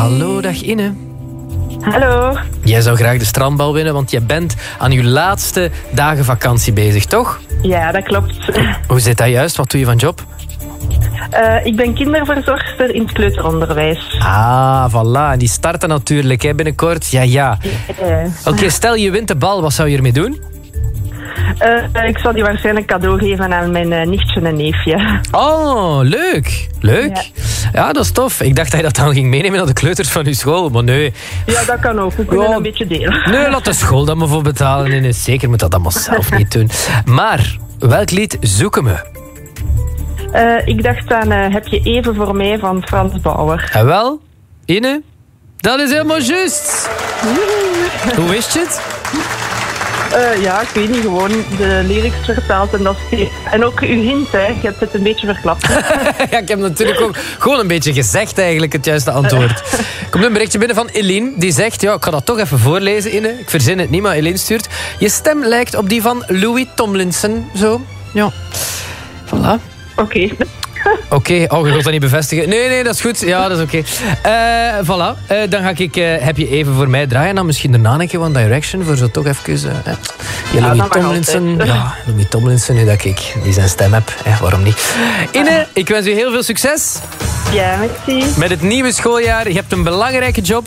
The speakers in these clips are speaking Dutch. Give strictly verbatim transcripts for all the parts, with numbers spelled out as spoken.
Hallo, dag Inne. Hallo. Jij zou graag de strandbal winnen, want je bent aan je laatste dagen vakantie bezig, toch? Ja, dat klopt. Hoe zit dat juist? Wat doe je van job? Uh, ik ben kinderverzorgster in het kleuteronderwijs. Ah, voilà. En die starten natuurlijk hè, binnenkort. Ja, ja. Uh. Oké, okay, stel je wint de bal. Wat zou je ermee doen? Uh, ik zal die waarschijnlijk cadeau geven aan mijn uh, nichtje en neefje. Oh, leuk. Leuk. Ja. ja, dat is tof. Ik dacht dat je dat dan ging meenemen naar de kleuters van je school, maar nee. Ja, dat kan ook. We kunnen oh. een beetje delen. Nee, laat de school dat maar voor betalen. Nee, nee, zeker moet dat allemaal zelf niet doen. Maar, welk lied zoeken we? Uh, ik dacht aan uh, Heb je even voor mij van Frans Bauer. En wel, Ine, dat is helemaal juist. Hoe wist je het? Uh, ja, ik weet niet, gewoon de lyrics vertaald en dat is... En ook uw hint, hè. Je hebt het een beetje verklapt. Ja, ik heb natuurlijk ook gewoon een beetje gezegd eigenlijk het juiste antwoord. Er komt een berichtje binnen van Eline, die zegt... Ja, ik ga dat toch even voorlezen, Ine. Ik verzin het niet, maar Eline stuurt... Je stem lijkt op die van Louis Tomlinson, zo. Ja. Voilà. Oké. Okay. Oké, okay. Oh, je wilt dat niet bevestigen. Nee, nee, dat is goed. Ja, dat is oké. Okay. Uh, voilà. Uh, dan ga ik uh, Heb je even voor mij draaien. Dan misschien daarna een keer One Direction. Voor zo toch even... Uh, ja, Louis ja, Tomlinson. Ja, Louis Tomlinson, nu dat ik die zijn stem heb. Eh, waarom niet? Inne, ik wens u heel veel succes. Ja, merci. Met het nieuwe schooljaar. Je hebt een belangrijke job.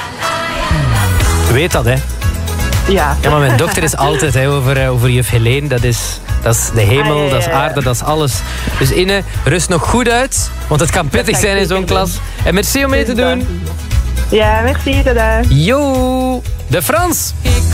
Weet dat, hè? Ja. Ja, maar mijn dochter is altijd hè, over, uh, over juf Helene. Dat is... Dat is de hemel, ah, ja, ja, ja. Dat is aarde, dat is alles. Dus Inne, rust nog goed uit. Want het kan pittig zijn in zo'n klas. En merci om mee te doen. Ja, merci. Tada. Yo, de Frans.